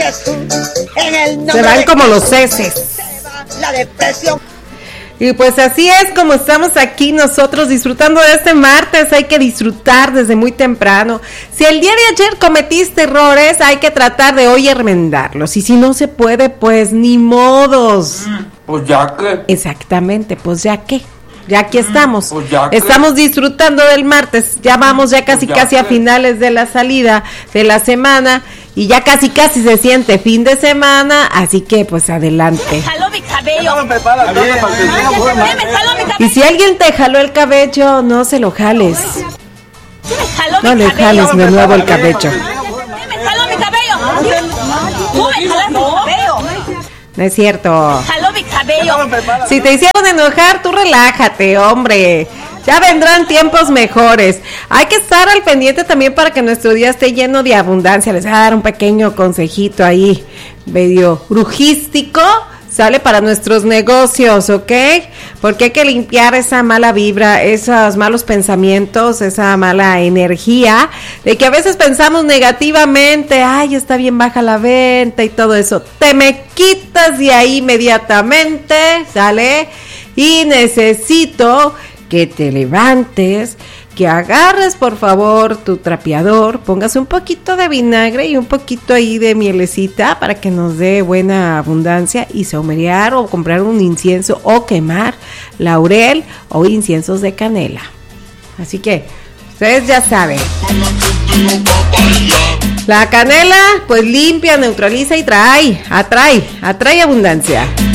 Jesús, en el nombre se van de como Jesús, los heces. se va la depresión. Y pues así es como estamos aquí nosotros disfrutando de este martes. Hay que disfrutar desde muy temprano. Si el día de ayer cometiste errores, hay que tratar de hoy enmendarlos. Y si no se puede, pues ni modos. Pues ya que. Exactamente, pues ya que. Ya aquí estamos. Pues ya que. Estamos disfrutando del martes. Ya vamos ya casi Pues ya casi a que. finales de la salida de la semana. Y ya casi casi se siente fin de semana. Así que pues adelante. Jaló mi cabello. Me jaló mi cabello. Y si alguien te jaló el cabello, no se lo jales. Jaló No mi le cabello. jales de nuevo el cabello. Me jaló mi cabello. Tú me jalas mi cabello. No es cierto. Jaló mi cabello. Si te hicieron enojar, tú relájate, hombre. Ya vendrán tiempos mejores. Hay que estar al pendiente también para que nuestro día esté lleno de abundancia. Les voy a dar un pequeño consejito ahí, medio brujístico. Sale para nuestros negocios, ¿ok? Porque hay que limpiar esa mala vibra, esos malos pensamientos, esa mala energía, de que a veces pensamos negativamente, ay, está bien baja la venta y todo eso. Te me quitas de ahí inmediatamente, ¿sale? Y necesito que te levantes, que agarres por favor tu trapeador, pongas un poquito de vinagre y un poquito ahí de mielecita para que nos dé buena abundancia y saumerear o comprar un incienso o quemar laurel o inciensos de canela. Así que ustedes ya saben. La canela pues limpia, neutraliza y atrae abundancia.